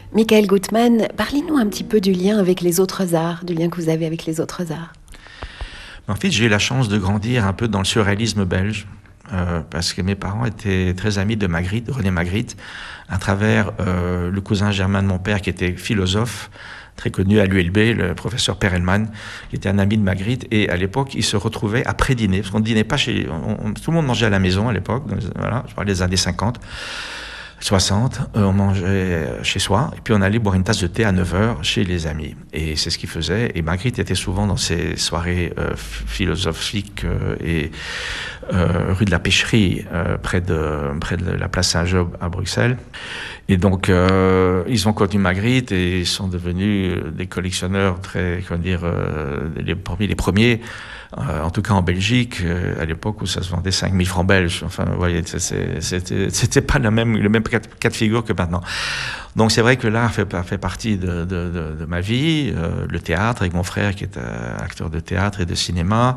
Michael Gutmann, parlez-nous un petit peu du lien avec les autres arts, du lien que vous avez avec les autres arts. En fait, j'ai eu la chance de grandir un peu dans le surréalisme belge, parce que mes parents étaient très amis de Magritte, de René Magritte, à travers le cousin germain de mon père qui était philosophe, très connu à l'ULB, le professeur Perelman, qui était un ami de Magritte. Et à l'époque, ils se retrouvaient après dîner, parce qu'on ne dînait pas chez... tout le monde mangeait à la maison à l'époque, voilà, je parle des années 50. 60, on mangeait chez soi, et puis on allait boire une tasse de thé à 9h chez les amis. Et c'est ce qu'ils faisaient. Et Magritte était souvent dans ces soirées philosophiques rue de la Pêcherie, près de la place Saint-Job à Bruxelles. Et donc, ils ont connu Magritte et ils sont devenus des collectionneurs très, comment dire, les premiers. En tout cas en Belgique, à l'époque où ça se vendait 5 000 francs belges. Enfin, vous voyez, c'était pas le même cas de figure que maintenant. Donc c'est vrai que l'art fait partie de ma vie. Le théâtre, avec mon frère qui est acteur de théâtre et de cinéma.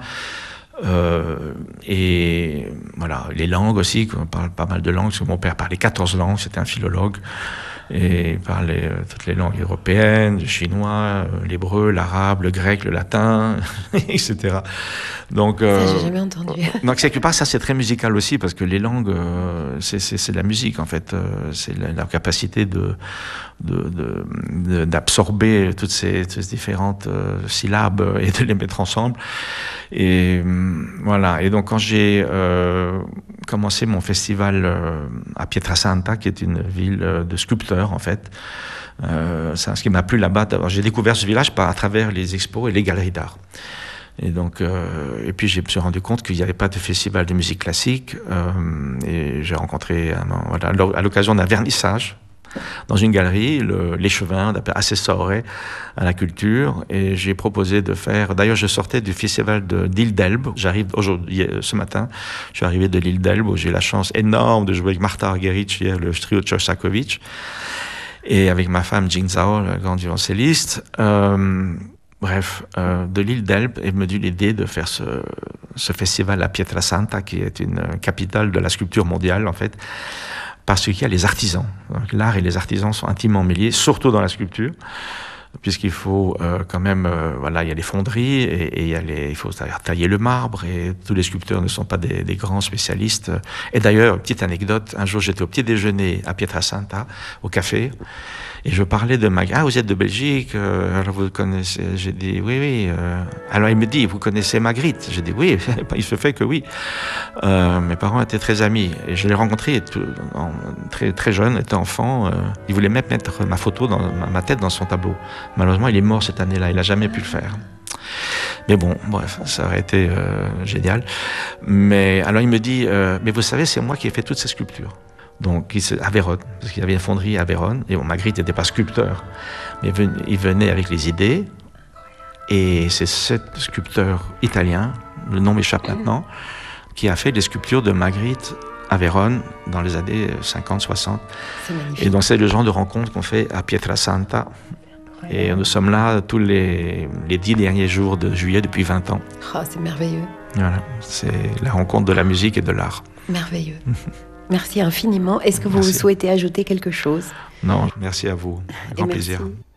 Et voilà, les langues aussi, on parle pas mal de langues, parce que mon père parlait 14 langues, c'était un philologue. Et il parlait toutes les langues européennes, le chinois, l'hébreu, l'arabe, le grec, le latin, etc. Donc, ça, j'ai jamais entendu. Donc, quelque part, ça, c'est très musical aussi, parce que les langues, c'est de la musique, en fait. C'est la capacité d'absorber toutes ces différentes syllabes et de les mettre ensemble. Et voilà. Et donc, quand j'ai commencé mon festival à Pietrasanta, qui est une ville de sculpteurs, en fait, c'est ce qui m'a plu là-bas. J'ai découvert ce village à travers les expos et les galeries d'art. Et donc, et puis je me suis rendu compte qu'il n'y avait pas de festival de musique classique. Et j'ai rencontré, à l'occasion d'un vernissage, dans une galerie, l'échevin Assessore à la culture, et j'ai proposé de faire... D'ailleurs, je sortais du festival d'Île d'Elbe. J'arrive aujourd'hui, ce matin, je suis arrivé de l'Île d'Elbe, où j'ai eu la chance énorme de jouer avec Marta Argerich, hier, le trio de Shostakovich, et avec ma femme Jing Zhao, la grande violoncelliste. Bref, de l'Île d'Elbe est venue l'idée de faire ce festival à Pietrasanta, qui est une capitale de la sculpture mondiale, en fait, parce qu'il y a les artisans. Donc, l'art et les artisans sont intimement liés, surtout dans la sculpture, puisqu'il faut quand même... voilà, il y a les fonderies, et il faut tailler le marbre, et tous les sculpteurs ne sont pas des grands spécialistes. Et d'ailleurs, petite anecdote, un jour j'étais au petit déjeuner à Pietrasanta, au café, et je parlais de Magritte. Ah, vous êtes de Belgique, alors vous connaissez... J'ai dit, oui. Alors il me dit, vous connaissez Magritte? J'ai dit, oui, il se fait que oui. Mes parents étaient très amis, et je l'ai rencontré très, très jeune, étant enfant. Il voulait même mettre ma photo, ma tête dans son tableau. Malheureusement, il est mort cette année-là, il n'a jamais pu le faire. Mais bon, bref, ça aurait été génial. Mais alors il me dit, mais vous savez, c'est moi qui ai fait toutes ces sculptures. Donc, à Vérone, parce qu'il y avait une fonderie à Vérone, et bon, Magritte n'était pas sculpteur, mais il venait avec les idées, et c'est ce sculpteur italien, le nom m'échappe maintenant, qui a fait des sculptures de Magritte à Vérone dans les années 50-60. C'est magnifique. Et donc, c'est le genre de rencontre qu'on fait à Pietrasanta, et nous sommes là tous les 10 derniers jours de juillet depuis 20 ans. Oh, c'est merveilleux. Voilà, c'est la rencontre de la musique et de l'art. Merveilleux. Merci infiniment. Est-ce que vous souhaitez ajouter quelque chose? Non, merci à vous. Grand plaisir. Merci.